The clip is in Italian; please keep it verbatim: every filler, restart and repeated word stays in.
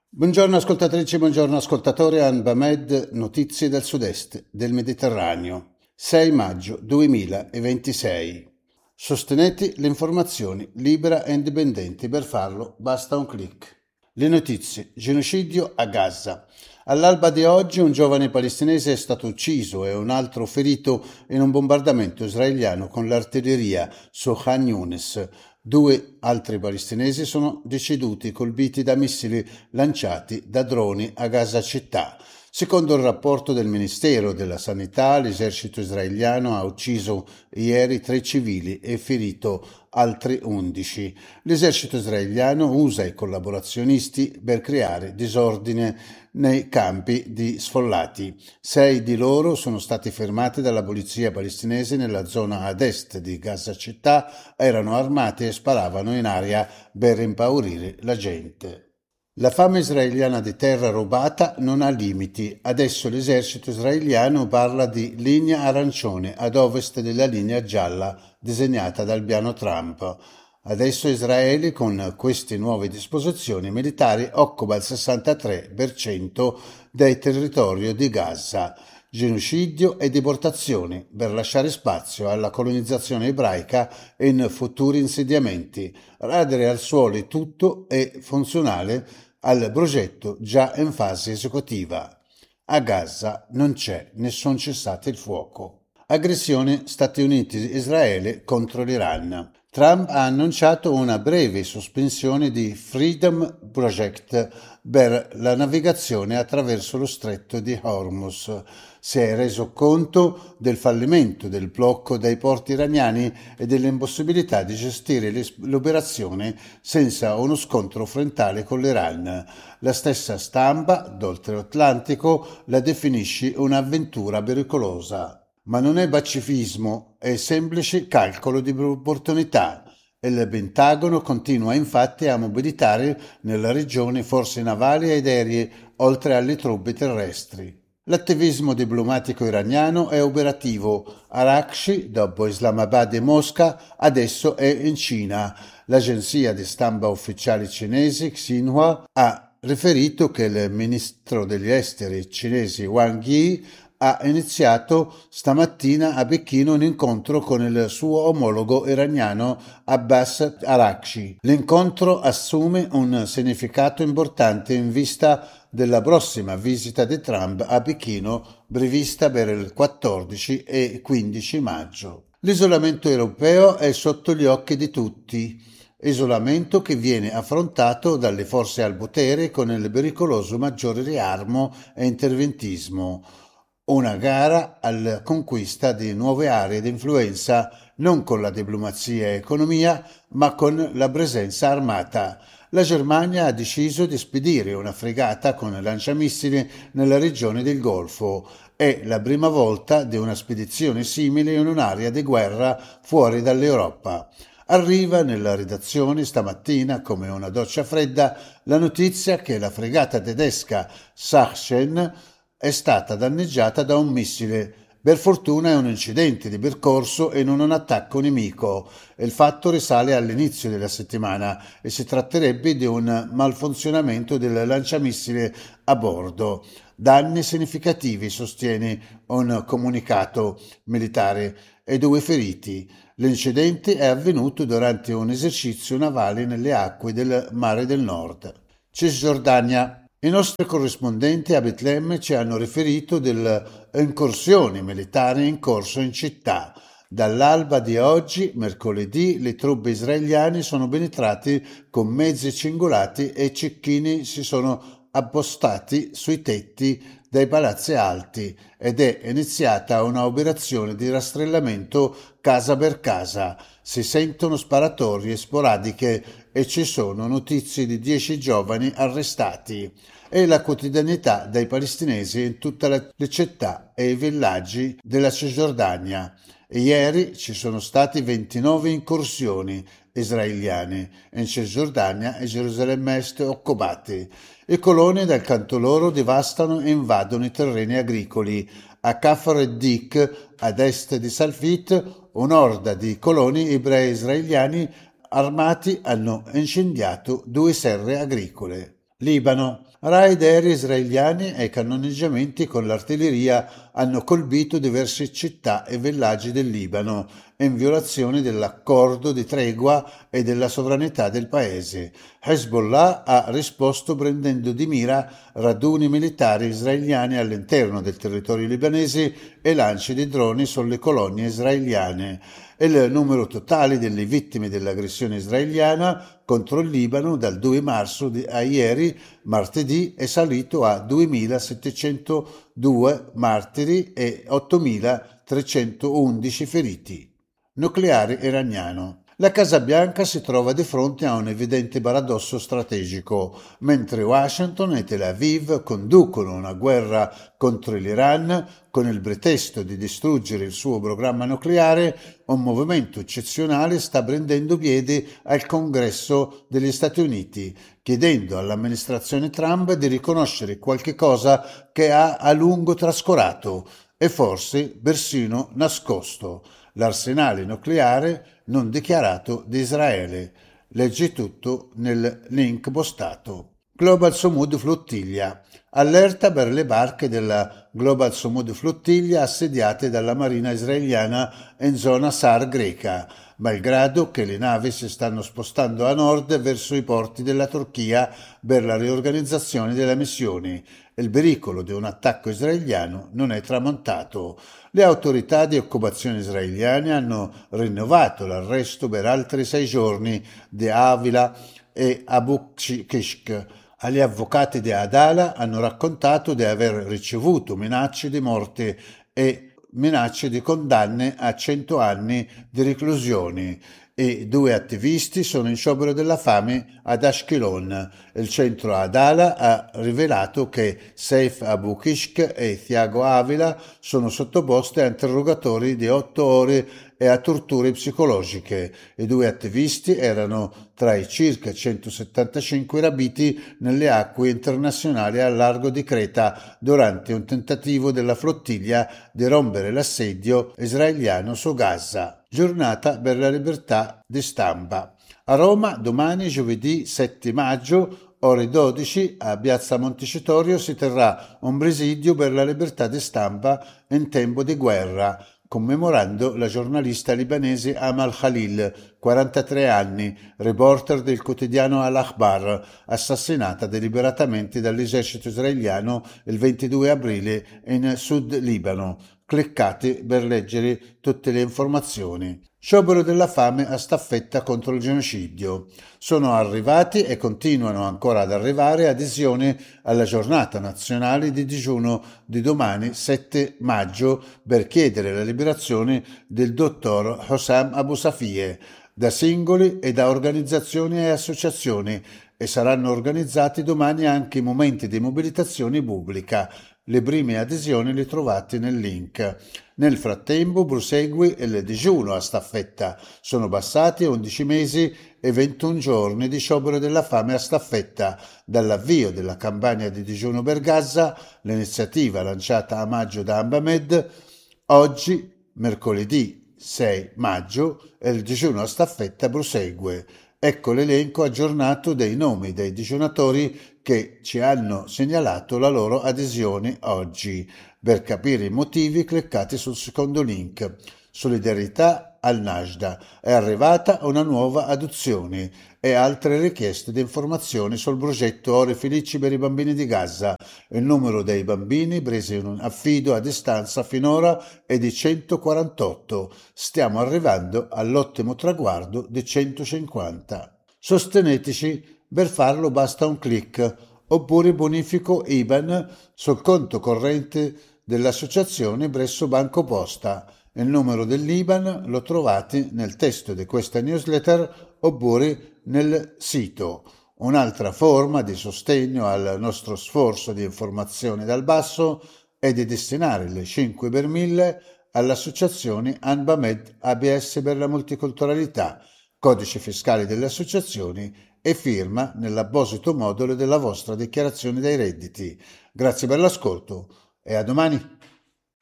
Buongiorno ascoltatrici, buongiorno ascoltatori. Anba Med, notizie dal sud-est del Mediterraneo. sei maggio duemilaventisei. Sostenete le informazioni libera e indipendenti. Per farlo basta un clic. Le notizie. Genocidio a Gaza. All'alba di oggi un giovane palestinese è stato ucciso e un altro ferito in un bombardamento israeliano con l'artiglieria su Khan Younis. Due altri palestinesi sono deceduti colpiti da missili lanciati da droni a Gaza città. Secondo il rapporto del Ministero della Sanità, l'esercito israeliano ha ucciso ieri tre civili e ferito altri undici. L'esercito israeliano usa i collaborazionisti per creare disordine nei campi di sfollati. Sei di loro sono stati fermati dalla polizia palestinese nella zona ad est di Gaza città, erano armati e sparavano in aria per impaurire la gente. La fame israeliana di terra rubata non ha limiti. Adesso l'esercito israeliano parla di linea arancione ad ovest della linea gialla disegnata dal piano Trump. Adesso Israele, con queste nuove disposizioni militari, occupa il sessantatré per cento del territorio di Gaza. Genocidio e deportazioni per lasciare spazio alla colonizzazione ebraica in futuri insediamenti. Radere al suolo tutto è funzionale al progetto già in fase esecutiva. A Gaza non c'è nessun cessate il fuoco. Aggressione Stati Uniti-Israele contro l'Iran. Trump ha annunciato una breve sospensione di Freedom Project per la navigazione attraverso lo stretto di Hormuz. Si è reso conto del fallimento del blocco dai porti iraniani e dell'impossibilità di gestire l'operazione senza uno scontro frontale con l'Iran. La stessa stampa d'oltreatlantico la definisce un'avventura pericolosa. Ma non è pacifismo, è semplice calcolo di opportunità. Il Pentagono continua infatti a mobilitare nella regione forze navali ed aeree oltre alle truppe terrestri. L'attivismo diplomatico iraniano è operativo. Arakshi, dopo Islamabad e Mosca, adesso è in Cina. L'agenzia di stampa ufficiale cinese Xinhua ha riferito che il ministro degli esteri cinese Wang Yi ha iniziato stamattina a Pechino un incontro con il suo omologo iraniano Abbas Arakshi. L'incontro assume un significato importante in vista della prossima visita di Trump a Pechino prevista per il quattordici e quindici maggio. L'isolamento europeo è sotto gli occhi di tutti. Isolamento che viene affrontato dalle forze al potere con il pericoloso maggiore riarmo e interventismo. Una gara alla conquista di nuove aree di influenza non con la diplomazia e economia, ma con la presenza armata. La Germania ha deciso di spedire una fregata con lanciamissili nella regione del Golfo. È la prima volta di una spedizione simile in un'area di guerra fuori dall'Europa. Arriva nella redazione stamattina come una doccia fredda la notizia che la fregata tedesca Sachsen è stata danneggiata da un missile. Per fortuna è un incidente di percorso e non un attacco nemico. Il fatto risale all'inizio della settimana e si tratterebbe di un malfunzionamento del lanciamissile a bordo. Danni significativi, sostiene un comunicato militare, e due feriti. L'incidente è avvenuto durante un esercizio navale nelle acque del Mare del Nord. Cisgiordania. I nostri corrispondenti a Betlemme ci hanno riferito delle incursioni militari in corso in città. Dall'alba di oggi, mercoledì, le truppe israeliane sono penetrate con mezzi cingolati e cecchini si sono appostati sui tetti dei palazzi alti ed è iniziata una operazione di rastrellamento casa per casa. Si sentono sparatorie sporadiche e ci sono notizie di dieci giovani arrestati. È la quotidianità dei palestinesi in tutte le città e i villaggi della Cisgiordania. Ieri ci sono stati ventinove incursioni israeliane in Cisgiordania e Gerusalemme Est occupate. I coloni dal canto loro devastano e invadono i terreni agricoli. A Kafr ed-Dik, ad est di Salfit, un'orda di coloni ebrei israeliani armati hanno incendiato due serre agricole. Libano. Raid aerei israeliani e cannoneggiamenti con l'artiglieria hanno colpito diverse città e villaggi del Libano, in violazione dell'accordo di tregua e della sovranità del paese. Hezbollah ha risposto prendendo di mira raduni militari israeliani all'interno del territorio libanese e lanci di droni sulle colonie israeliane. Il numero totale delle vittime dell'aggressione israeliana contro il Libano dal due marzo a ieri, martedì, è salito a duemilasettecentodue martiri e ottomilatrecentoundici feriti. Nucleare iraniano. La Casa Bianca si trova di fronte a un evidente paradosso strategico. Mentre Washington e Tel Aviv conducono una guerra contro l'Iran con il pretesto di distruggere il suo programma nucleare, un movimento eccezionale sta prendendo piede al Congresso degli Stati Uniti, chiedendo all'amministrazione Trump di riconoscere qualche cosa che ha a lungo trascurato e forse persino nascosto: l'arsenale nucleare non dichiarato di Israele. Leggi tutto nel link postato. Global Sumud Flottiglia. Allerta per le barche della Global Sumud Flottiglia assediate dalla marina israeliana in zona Sar greca, malgrado che le navi si stanno spostando a nord verso i porti della Turchia per la riorganizzazione delle missioni. Il pericolo di un attacco israeliano non è tramontato. Le autorità di occupazione israeliane hanno rinnovato l'arresto per altri sei giorni di Avila e Abu Kishk. Agli avvocati di Adala hanno raccontato di aver ricevuto minacce di morte e minacce di condanne a cento anni di reclusione. E due attivisti sono in sciopero della fame ad Ashkelon. Il centro Adala ha rivelato che Saif Abu Kishk e Thiago Avila sono sottoposti a interrogatori di otto ore e a torture psicologiche. I due attivisti erano tra i circa centosettantacinque rapiti nelle acque internazionali al largo di Creta durante un tentativo della flottiglia di rompere l'assedio israeliano su Gaza. Giornata per la libertà di stampa. A Roma domani, giovedì sette maggio, ore dodici, a Piazza Montecitorio si terrà un presidio per la libertà di stampa in tempo di guerra, commemorando la giornalista libanese Amal Khalil, quarantatré anni, reporter del quotidiano Al-Akhbar, assassinata deliberatamente dall'esercito israeliano il ventidue aprile in Sud Libano. Cliccate per leggere tutte le informazioni. Sciopero della fame a staffetta contro il genocidio. Sono arrivati e continuano ancora ad arrivare adesioni alla giornata nazionale di digiuno di domani sette maggio per chiedere la liberazione del dottor Hossam Abu Safie, da singoli e da organizzazioni e associazioni, e saranno organizzati domani anche momenti di mobilitazione pubblica. Le prime adesioni le trovate nel link. Nel frattempo prosegui il digiuno a staffetta. Sono passati undici mesi e ventuno giorni di sciopero della fame a staffetta dall'avvio della campagna di digiuno per Gaza, l'iniziativa lanciata a maggio da Ambamed. Oggi, mercoledì sei maggio, il digiuno a staffetta prosegue. Ecco l'elenco aggiornato dei nomi dei digiunatori che ci hanno segnalato la loro adesione oggi. Per capire i motivi cliccate sul secondo link. Solidarietà al Najda. È arrivata una nuova adozione e altre richieste di informazioni sul progetto Ore Felici per i bambini di Gaza. Il numero dei bambini presi in un affido a distanza finora è di centoquarantotto. Stiamo arrivando all'ottimo traguardo di centocinquanta. Sosteneteci. Per farlo basta un click, oppure bonifico I B A N sul conto corrente dell'associazione presso Banco Posta. Il numero dell'I B A N lo trovate nel testo di questa newsletter oppure nel sito. Un'altra forma di sostegno al nostro sforzo di informazione dal basso è di destinare le cinque per mille all'associazione Anbamed A B S per la multiculturalità, codice fiscale delle associazioni e firma nell'apposito modulo della vostra dichiarazione dei redditi. Grazie per l'ascolto e a domani.